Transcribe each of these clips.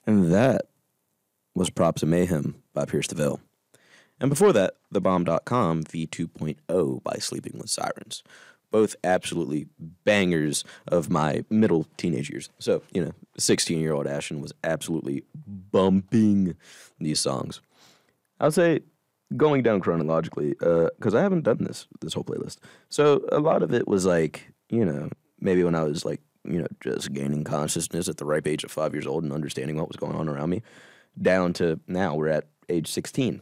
And that was Props of Mayhem by Pierce the Veil. And before that, TheBomb.com V2.0 by Sleeping with Sirens. Both absolutely bangers of my middle teenage years. So, 16-year-old Ashton was absolutely bumping these songs. I'll say going down chronologically, because I haven't done this whole playlist. So a lot of it was like, maybe when I was like, just gaining consciousness at the ripe age of 5 years old and understanding what was going on around me, down to now we're at age 16.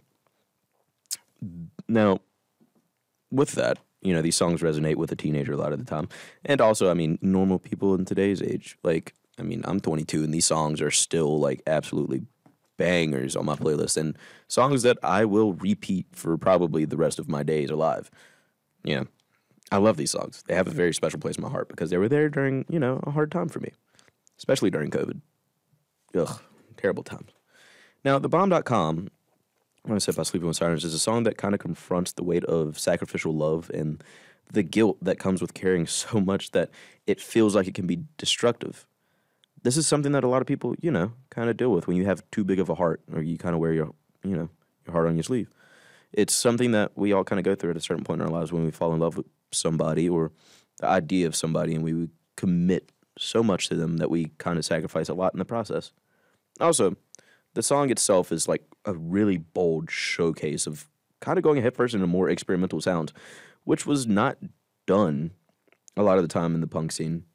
Now, with that, these songs resonate with a teenager a lot of the time. And also, normal people in today's age. Like, I'm 22 and these songs are still like absolutely bangers on my playlist and songs that I will repeat for probably the rest of my days alive. I love these songs. They have a very special place in my heart because they were there during, a hard time for me, especially during COVID. Ugh, terrible times. Now, TheBomb.com, when I said about Sleeping with Sirens, is a song that kind of confronts the weight of sacrificial love and the guilt that comes with caring so much that it feels like it can be destructive. This is something that a lot of people, kind of deal with when you have too big of a heart or you kind of wear your heart on your sleeve. It's something that we all kind of go through at a certain point in our lives when we fall in love with somebody or the idea of somebody and we commit so much to them that we kind of sacrifice a lot in the process. Also, the song itself is like a really bold showcase of kind of going headfirst into more experimental sounds, which was not done a lot of the time in the punk scene.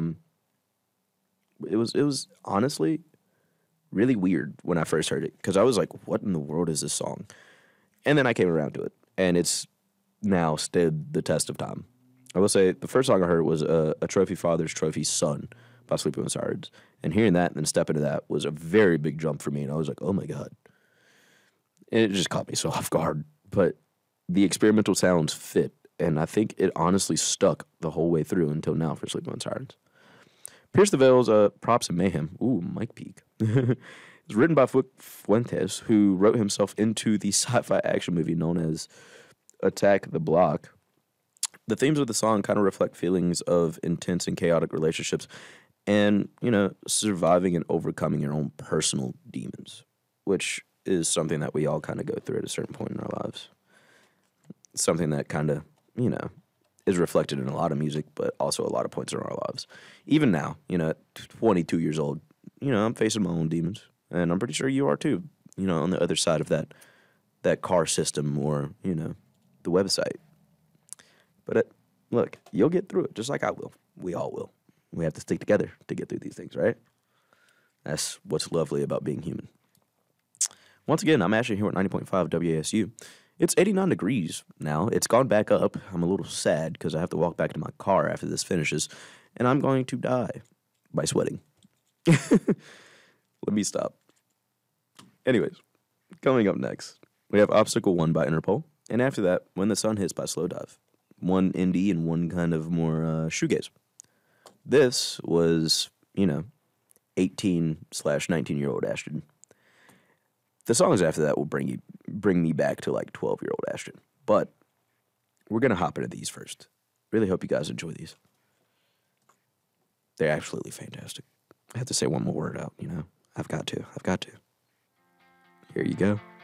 It was honestly really weird when I first heard it because I was like, what in the world is this song? And then I came around to it, and it's now stood the test of time. I will say the first song I heard was A Trophy Father's Trophy Son by Sleeping with Sirens. And hearing that and then stepping into that was a very big jump for me, and I was like, oh my God. And it just caught me so off guard. But the experimental sounds fit, and I think it honestly stuck the whole way through until now for Sleeping with Sirens. Pierce the Veil's Props of Mayhem. Ooh, Mike Peak. It's written by Fuentes, who wrote himself into the sci-fi action movie known as Attack the Block. The themes of the song kind of reflect feelings of intense and chaotic relationships and, surviving and overcoming your own personal demons, which is something that we all kind of go through at a certain point in our lives. Something that kind of, is reflected in a lot of music, but also a lot of points in our lives. Even now, at 22 years old, I'm facing my own demons, and I'm pretty sure you are too, on the other side of that car system or, the website. But look, you'll get through it just like I will. We all will. We have to stick together to get through these things, right? That's what's lovely about being human. Once again, I'm Ashley here at 90.5 WASU. It's 89 degrees now. It's gone back up. I'm a little sad because I have to walk back to my car after this finishes, and I'm going to die by sweating. Let me stop. Anyways, coming up next, we have Obstacle 1 by Interpol, and after that, When the Sun Hits by Slowdive. One indie and one kind of more shoegaze. This was, 18/19-year-old Ashton. The songs after that will bring me back to like 12-year-old Ashton. But we're going to hop into these first. Really hope you guys enjoy these. They're absolutely fantastic. I have to say one more word out, I've got to. Here you go.